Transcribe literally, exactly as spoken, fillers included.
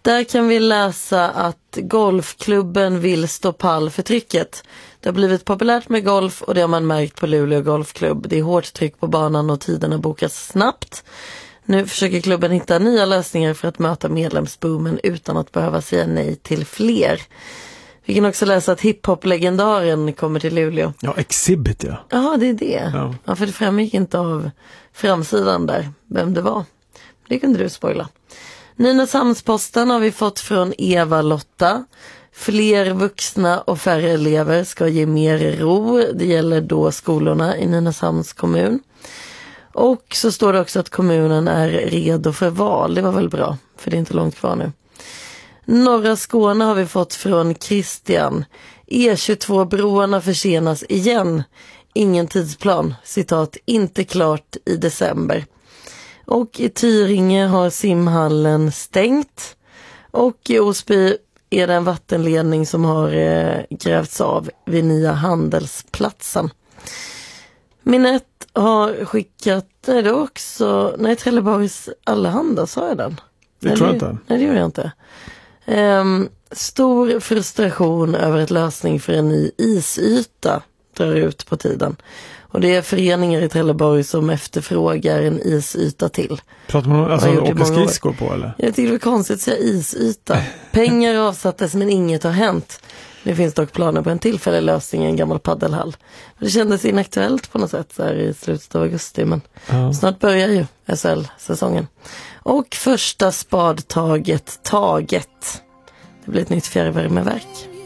Där kan vi läsa att golfklubben vill stå pall för trycket. Det har blivit populärt med golf och det har man märkt på Luleå golfklubb. Det är hårt tryck på banan och tiderna bokas snabbt. Nu försöker klubben hitta nya lösningar för att möta medlemsboomen utan att behöva säga nej till fler. Vi kan också läsa att hiphop-legendaren kommer till Luleå. Ja, Exhibit, ja. Ja, det är det. Ja. Ja, för det framgick inte av framsidan där vem det var. Det kunde du spoila. Nynäshamnsposten har vi fått från Eva-Lotta. Fler vuxna och färre elever ska ge mer ro. Det gäller då skolorna i Nynäshamns kommun. Och så står det också att kommunen är redo för val. Det var väl bra, för det är inte långt kvar nu. Norra Skåne har vi fått från Christian. E tjugotvå-broarna försenas igen. Ingen tidsplan. Citat, inte klart i december. Och i Tyringe har simhallen stängt. Och i Osby är det en vattenledning som har eh, grävts av vid nya handelsplatsen. Minnet har skickat, är det också, nej, Trelleborgs Allehanda, sa jag den? Det tror jag inte. Nej, det gjorde jag inte. Um, stor frustration över ett lösning för en ny isyta drar ut på tiden. Och det är föreningar i Trelleborg som efterfrågar en isyta till. Pratar man om alltså, åka skridskor på, eller? Jag tycker det är konstigt att säga isyta. Pengar avsattes men inget har hänt. Det finns dock planer på en tillfällig lösning i en gammal paddelhall. Det kändes inaktuellt på något sätt så här i slutet av augusti, men ja. Snart börjar ju S L-säsongen. Och första spadtaget taget. Det blir ett nytt fjärrvärmeverk.